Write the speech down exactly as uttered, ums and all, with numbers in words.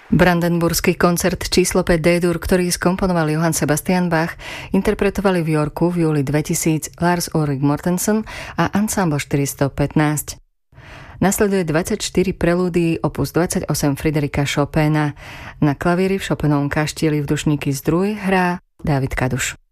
Brandenburský koncert číslo päť D-dur, ktorý skomponoval Johann Sebastian Bach, interpretovali v Yorku v júli dvetisíc Lars Ulrik Mortensen a Ensemble štyristopätnásť. Nasleduje dvadsaťštyri prelúdií opus dvadsaťosem Friderika Chopina. Na klavíri v Chopinovom kaštieli v Dušníky Zdruj hrá Dávid Kaduš.